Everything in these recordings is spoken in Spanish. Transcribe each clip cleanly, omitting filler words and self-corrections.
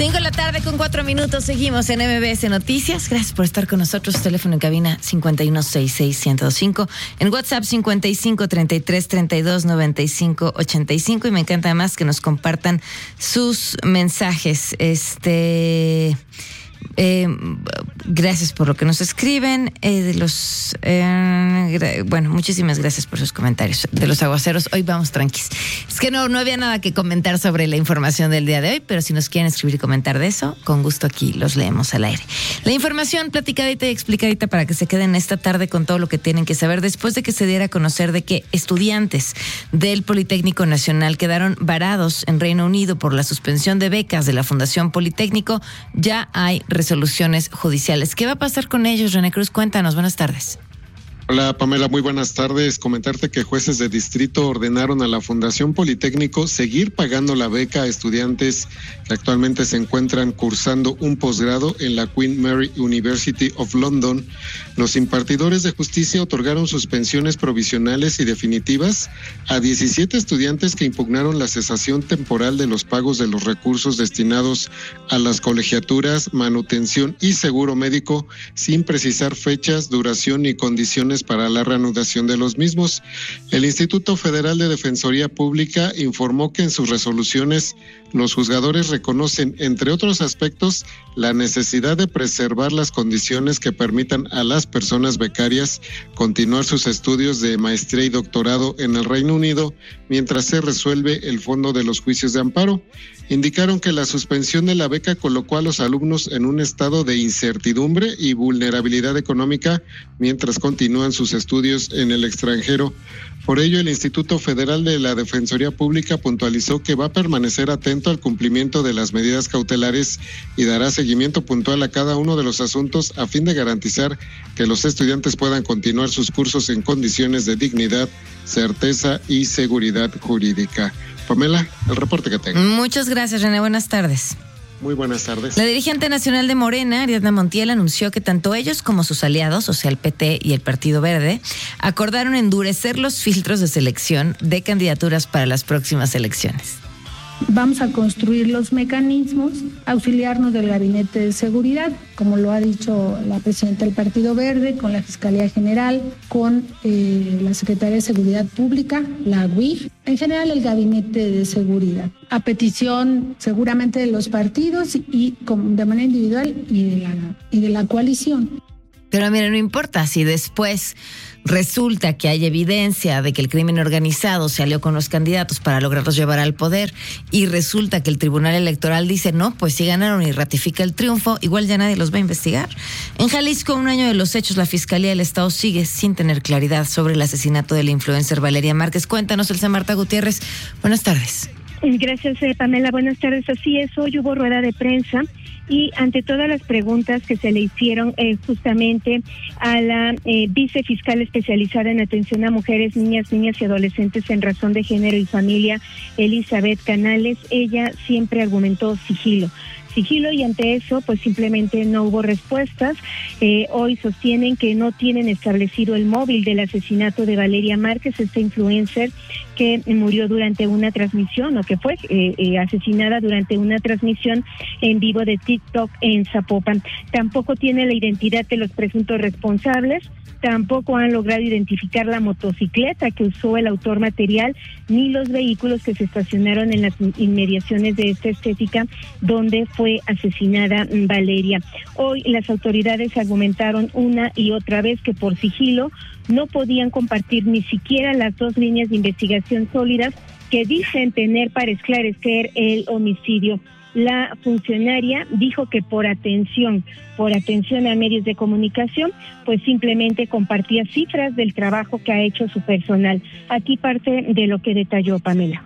5:04 seguimos en MBS Noticias. Gracias por estar con nosotros. Teléfono en cabina 5166-1025, en WhatsApp 5533329585, y me encanta además que nos compartan sus mensajes. Gracias por lo que nos escriben. Muchísimas gracias por sus comentarios. De los aguaceros, hoy vamos tranquis. Es que no había nada que comentar sobre la información del día de hoy, pero si nos quieren escribir y comentar de eso, con gusto aquí los leemos al aire. La información platicadita y explicadita para que se queden esta tarde con todo lo que tienen que saber, después de que se diera a conocer de que estudiantes del Politécnico Nacional quedaron varados en Reino Unido por la suspensión de becas de la Fundación Politécnico. Ya hay resoluciones judiciales. ¿Qué va a pasar con ellos, René Cruz? Cuéntanos, buenas tardes. Hola Pamela, muy buenas tardes. Comentarte que jueces de distrito ordenaron a la Fundación Politécnico seguir pagando la beca a estudiantes que actualmente se encuentran cursando un posgrado en la Queen Mary University of London. Los impartidores de justicia otorgaron suspensiones provisionales y definitivas a 17 estudiantes que impugnaron la cesación temporal de los pagos de los recursos destinados a las colegiaturas, manutención y seguro médico, sin precisar fechas, duración ni condiciones para la reanudación de los mismos. El Instituto Federal de Defensoría Pública informó que en sus resoluciones los juzgadores reconocen, entre otros aspectos, la necesidad de preservar las condiciones que permitan a las personas becarias continuar sus estudios de maestría y doctorado en el Reino Unido mientras se resuelve el fondo de los juicios de amparo. Indicaron que la suspensión de la beca colocó a los alumnos en un estado de incertidumbre y vulnerabilidad económica mientras continúan sus estudios en el extranjero. Por ello, el Instituto Federal de la Defensoría Pública puntualizó que va a permanecer atento al cumplimiento de las medidas cautelares y dará seguimiento puntual a cada uno de los asuntos a fin de garantizar que los estudiantes puedan continuar sus cursos en condiciones de dignidad, certeza y seguridad jurídica. Pamela, el reporte que tengo. Muchas gracias, René. Buenas tardes. Muy buenas tardes. La dirigente nacional de Morena, Ariadna Montiel, anunció que tanto ellos como sus aliados, o sea, el PT y el Partido Verde, acordaron endurecer los filtros de selección de candidaturas para las próximas elecciones. Vamos a construir los mecanismos, auxiliarnos del Gabinete de Seguridad, como lo ha dicho la presidenta del Partido Verde, con la Fiscalía General, con la Secretaría de Seguridad Pública, la UIF, en general el Gabinete de Seguridad, a petición seguramente de los partidos y de manera individual y de la coalición. Pero mira, no importa si después resulta que hay evidencia de que el crimen organizado se alió con los candidatos para lograrlos llevar al poder, y resulta que el Tribunal Electoral dice no, pues sí ganaron y ratifica el triunfo, igual ya nadie los va a investigar. En Jalisco, 1 año de los hechos, la Fiscalía del Estado sigue sin tener claridad sobre el asesinato de la influencer Valeria Márquez. Cuéntanos, Elsa Marta Gutiérrez. Buenas tardes. Gracias, Pamela. Buenas tardes. Así es, hoy hubo rueda de prensa y ante todas las preguntas que se le hicieron justamente a la vicefiscal especializada en atención a mujeres, niñas y adolescentes en razón de género y familia, Elizabeth Canales, ella siempre argumentó sigilo, y ante eso pues simplemente no hubo respuestas. Hoy sostienen que no tienen establecido el móvil del asesinato de Valeria Márquez, esta influencer que murió durante una transmisión, o que fue asesinada durante una transmisión en vivo de TikTok en Zapopan. Tampoco tiene la identidad de los presuntos responsables, tampoco han logrado identificar la motocicleta que usó el autor material, ni los vehículos que se estacionaron en las inmediaciones de esta estética donde fue asesinada Valeria. Hoy las autoridades argumentaron una y otra vez que por sigilo no podían compartir ni siquiera las 2 líneas de investigación sólidas que dicen tener para esclarecer el homicidio. La funcionaria dijo que por atención a medios de comunicación, pues simplemente compartía cifras del trabajo que ha hecho su personal. Aquí parte de lo que detalló Pamela.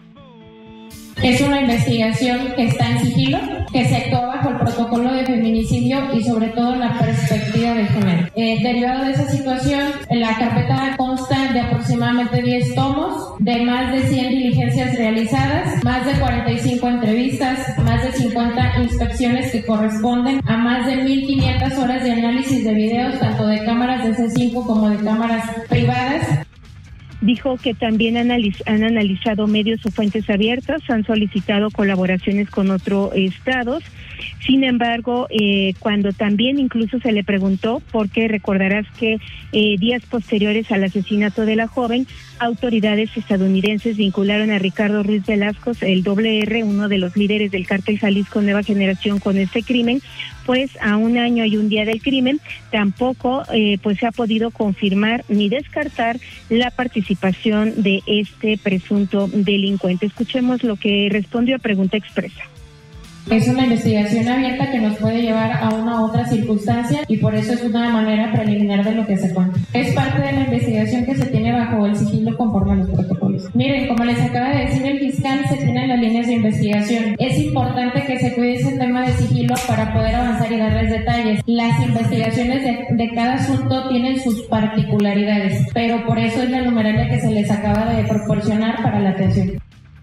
Es una investigación que está en sigilo, que se actuó bajo el protocolo de feminicidio y sobre todo en la perspectiva de género. Derivado de esa situación, la carpeta consta de aproximadamente 10 tomos, de más de 100 diligencias realizadas, más de 45 entrevistas, más de 50 inspecciones que corresponden a más de 1,500 horas de análisis de videos, tanto de cámaras de C5 como de cámaras privadas. Dijo que también han analizado medios o fuentes abiertas, han solicitado colaboraciones con otros estados. Sin embargo, cuando también incluso se le preguntó, porque recordarás que días posteriores al asesinato de la joven, autoridades estadounidenses vincularon a Ricardo Ruiz Velasco, el R, uno de los líderes del cártel Jalisco Nueva Generación, con este crimen, pues a 1 año y 1 día del crimen, tampoco pues se ha podido confirmar ni descartar la participación de este presunto delincuente. Escuchemos lo que respondió a pregunta expresa. Es una investigación abierta que nos puede llevar a una u otra circunstancia y por eso es una manera preliminar de lo que se cuenta. Es parte de la investigación que se tiene bajo el sigilo conforme a los protocolos. Miren, como les acaba de decir el fiscal, se tienen las líneas de investigación. Es importante que se cuide ese tema de sigilo para poder avanzar y darles detalles. Las investigaciones de cada asunto tienen sus particularidades, pero por eso es la numeralia que se les acaba de proporcionar para la atención.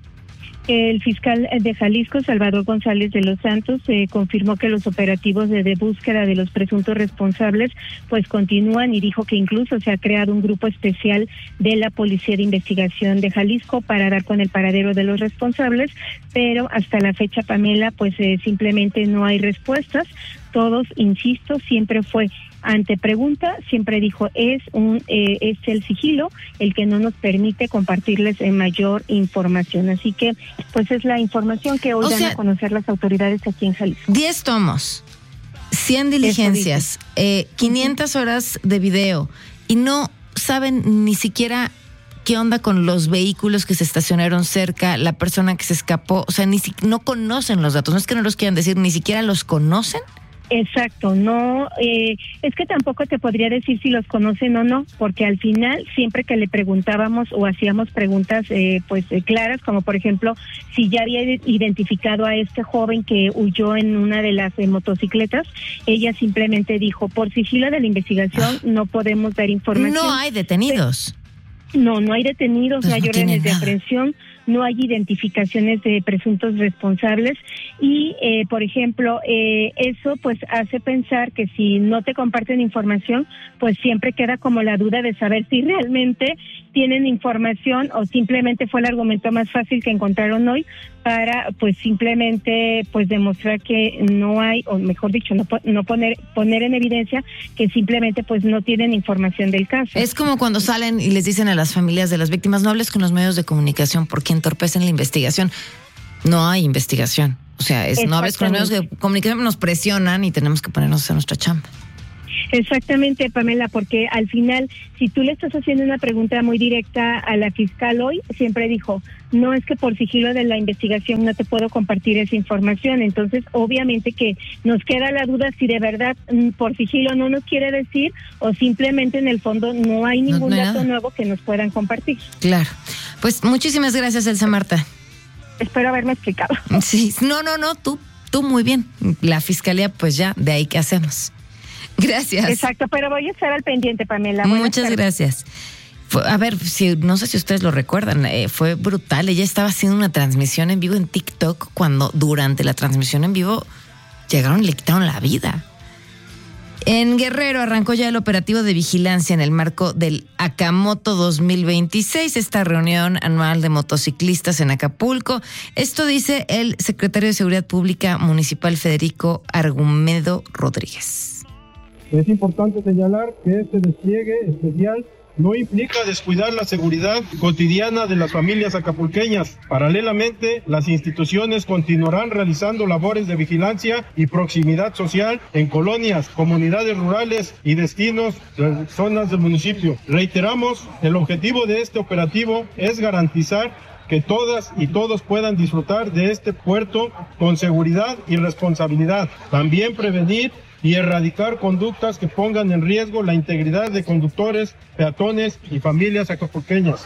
El fiscal de Jalisco, Salvador González de los Santos, confirmó que los operativos de búsqueda de los presuntos responsables pues continúan y dijo que incluso se ha creado un grupo especial de la Policía de Investigación de Jalisco para dar con el paradero de los responsables, pero hasta la fecha, Pamela, pues simplemente no hay respuestas. Todos, insisto, siempre fue ante pregunta, siempre dijo es el sigilo el que no nos permite compartirles mayor información. Así que pues es la información que hoy dan a conocer las autoridades aquí en Jalisco. 10 tomos, 100 diligencias, 500 horas de video y no saben ni siquiera qué onda con los vehículos que se estacionaron cerca, la persona que se escapó, o sea, no conocen los datos, no es que no los quieran decir, ni siquiera los conocen. Exacto, no, es que tampoco te podría decir si los conocen o no, porque al final siempre que le preguntábamos o hacíamos preguntas claras, como por ejemplo si ya había identificado a este joven que huyó en una de las motocicletas, ella simplemente dijo, por sigilo de la investigación no podemos dar información. No hay detenidos. No hay detenidos, pues no hay órdenes de aprehensión, no hay identificaciones de presuntos responsables y, por ejemplo, eso pues hace pensar que si no te comparten información, pues siempre queda como la duda de saber si realmente tienen información o simplemente fue el argumento más fácil que encontraron hoy para pues simplemente pues demostrar que no hay, o mejor dicho, no poner en evidencia que simplemente pues no tienen información del caso. Es como cuando salen y les dicen a las familias de las víctimas, no hables con los medios de comunicación porque entorpecen la investigación. No hay investigación. O sea, no hables con los medios de comunicación, nos presionan y tenemos que ponernos a nuestra chamba. Exactamente, Pamela, porque al final, si tú le estás haciendo una pregunta muy directa a la fiscal hoy, siempre dijo, no es que por sigilo de la investigación no te puedo compartir esa información. Entonces, obviamente que nos queda la duda si de verdad por sigilo no nos quiere decir o simplemente en el fondo no hay ningún dato nuevo que nos puedan compartir. Claro. Pues muchísimas gracias, Elsa Marta. Espero haberme explicado. Sí, no, tú muy bien. La fiscalía, pues ya, de ahí qué hacemos. Gracias. Exacto, pero voy a estar al pendiente, Pamela. Muchas gracias. A ver, no sé si ustedes lo recuerdan, fue brutal. Ella estaba haciendo una transmisión en vivo en TikTok cuando durante la transmisión en vivo llegaron y le quitaron la vida. En Guerrero arrancó ya el operativo de vigilancia en el marco del Acamoto 2026, esta reunión anual de motociclistas en Acapulco. Esto dice el secretario de Seguridad Pública Municipal Federico Argumedo Rodríguez. Es importante señalar que este despliegue especial no implica descuidar la seguridad cotidiana de las familias acapulqueñas. Paralelamente, las instituciones continuarán realizando labores de vigilancia y proximidad social en colonias, comunidades rurales y destinos de zonas del municipio. Reiteramos, el objetivo de este operativo es garantizar que todas y todos puedan disfrutar de este puerto con seguridad y responsabilidad. También prevenir y erradicar conductas que pongan en riesgo la integridad de conductores, peatones y familias acapulqueñas.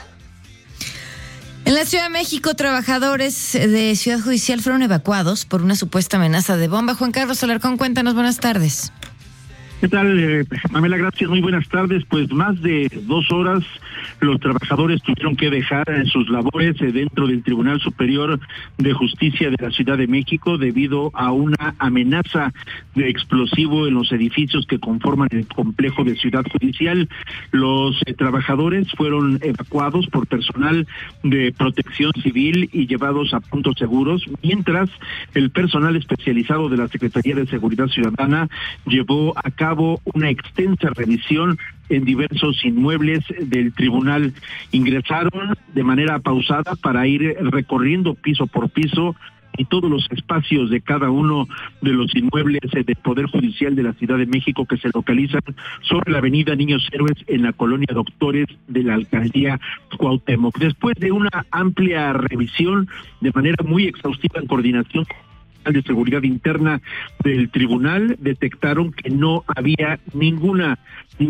En la Ciudad de México, trabajadores de Ciudad Judicial fueron evacuados por una supuesta amenaza de bomba. Juan Carlos Alarcón, cuéntanos, buenas tardes. ¿Qué tal, Pamela? Gracias, muy buenas tardes. Pues más de 2 horas los trabajadores tuvieron que dejar sus labores dentro del Tribunal Superior de Justicia de la Ciudad de México debido a una amenaza de explosivo en los edificios que conforman el complejo de Ciudad Judicial. Los trabajadores fueron evacuados por personal de protección civil y llevados a puntos seguros, mientras el personal especializado de la Secretaría de Seguridad Ciudadana llevó a cabo una extensa revisión en diversos inmuebles del tribunal. Ingresaron de manera pausada para ir recorriendo piso por piso y todos los espacios de cada uno de los inmuebles del Poder Judicial de la Ciudad de México que se localizan sobre la avenida Niños Héroes en la colonia Doctores de la alcaldía Cuauhtémoc. Después de una amplia revisión de manera muy exhaustiva en coordinación de seguridad interna del tribunal, detectaron que no había ninguna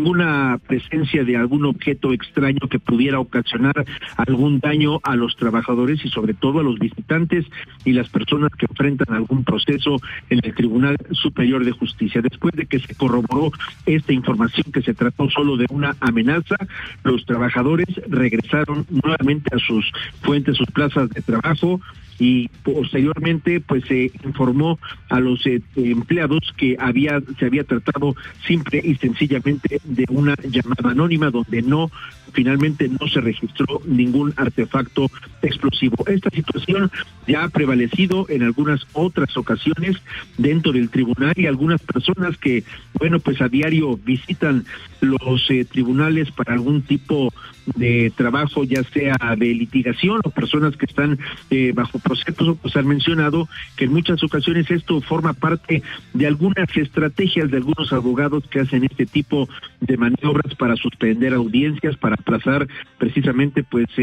presencia de algún objeto extraño que pudiera ocasionar algún daño a los trabajadores y sobre todo a los visitantes y las personas que enfrentan algún proceso en el Tribunal Superior de Justicia. Después de que se corroboró esta información que se trató solo de una amenaza, los trabajadores regresaron nuevamente a sus fuentes, sus plazas de trabajo, y posteriormente pues se informó a los empleados que se había tratado simple y sencillamente de una llamada anónima donde finalmente no se registró ningún artefacto explosivo. Esta situación ya ha prevalecido en algunas otras ocasiones dentro del tribunal y algunas personas que, pues a diario visitan los tribunales para algún tipo de trabajo, ya sea de litigación o personas que están bajo proceso, pues han mencionado que en muchas ocasiones esto forma parte de algunas estrategias de algunos abogados que hacen este tipo de maniobras para suspender audiencias, para aplazar precisamente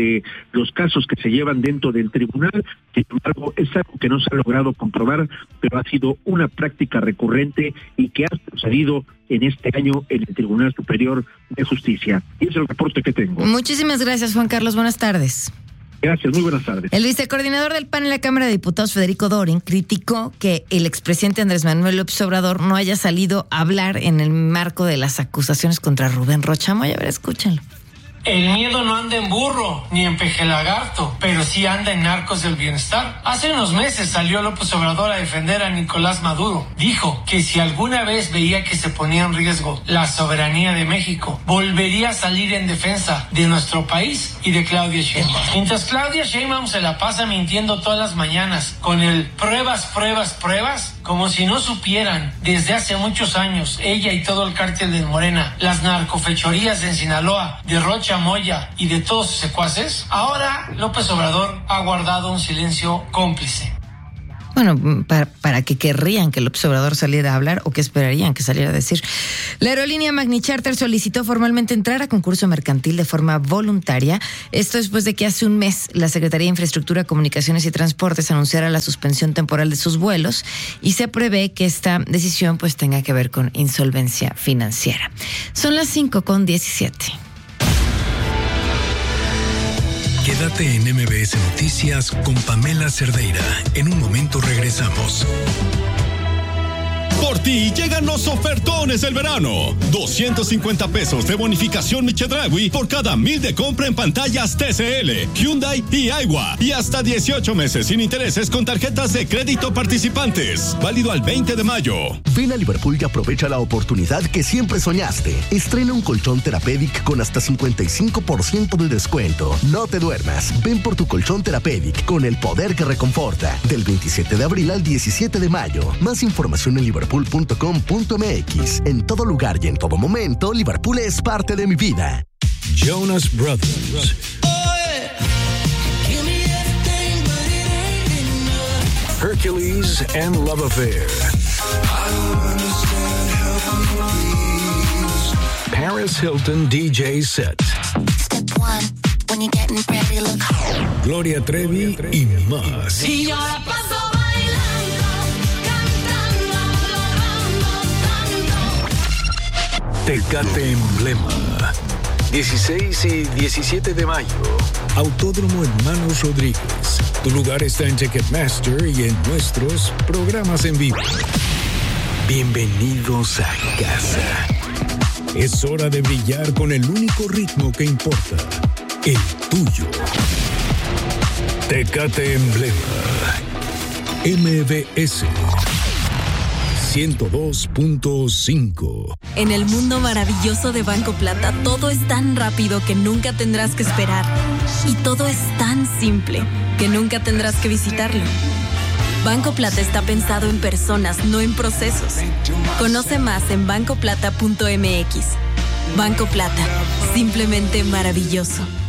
los casos que se llevan dentro del tribunal. Sin embargo, es algo que no se ha logrado comprobar, pero ha sido una práctica recurrente y que ha sucedido en este año en el Tribunal Superior de Justicia. Y ese es el reporte que tengo. Muchísimas gracias, Juan Carlos. Buenas tardes. Gracias, muy buenas tardes. El vicecoordinador del PAN en la Cámara de Diputados, Federico Dorin, criticó que el expresidente Andrés Manuel López Obrador no haya salido a hablar en el marco de las acusaciones contra Rubén Rocha Moya. A ver, escúchenlo. El miedo no anda en burro ni en pejelagarto, pero sí anda en narcos del bienestar. Hace unos meses salió López Obrador a defender a Nicolás Maduro. Dijo que si alguna vez veía que se ponía en riesgo la soberanía de México, volvería a salir en defensa de nuestro país y de Claudia Sheinbaum. Mientras Claudia Sheinbaum se la pasa mintiendo todas las mañanas con el pruebas, como si no supieran desde hace muchos años, ella y todo el cártel de Morena, las narcofechorías en Sinaloa, de Rocha Moya y de todos sus secuaces, ahora López Obrador ha guardado un silencio cómplice. Bueno, ¿para qué querrían que López Obrador saliera a hablar o qué esperarían que saliera a decir? La aerolínea Magni Charter solicitó formalmente entrar a concurso mercantil de forma voluntaria. Esto después de que hace un mes la Secretaría de Infraestructura, Comunicaciones y Transportes anunciara la suspensión temporal de sus vuelos y se prevé que esta decisión tenga que ver con insolvencia financiera. Son las 5:17. Quédate en MBS Noticias con Pamela Cerdeira. En un momento regresamos. Por ti llegan los ofertones del verano. 250 pesos de bonificación Chedraui por cada 1,000 de compra en pantallas TCL, Hyundai y Aiwa. Y hasta 18 meses sin intereses con tarjetas de crédito participantes. Válido al 20 de mayo. Ven a Liverpool y aprovecha la oportunidad que siempre soñaste. Estrena un colchón Therapeutic con hasta 55% de descuento. No te duermas. Ven por tu colchón Therapeutic con el poder que reconforta. Del 27 de abril al 17 de mayo. Más información en liverpool.com.mx. En todo lugar y en todo momento, Liverpool es parte de mi vida. Jonas Brothers. Hercules and Love Affair. Paris Hilton DJ set. Gloria Trevi y más. Y yo la paso Tecate Emblema. 16 y 17 de mayo. Autódromo Hermanos Rodríguez. Tu lugar está en Ticketmaster y en nuestros programas en vivo. Bienvenidos a casa. Es hora de brillar con el único ritmo que importa, el tuyo. Tecate Emblema. MBS 102.5. En el mundo maravilloso de Banco Plata, todo es tan rápido que nunca tendrás que esperar. Y todo es tan simple que nunca tendrás que visitarlo. Banco Plata está pensado en personas, no en procesos. Conoce más en bancoplata.mx. Banco Plata, simplemente maravilloso.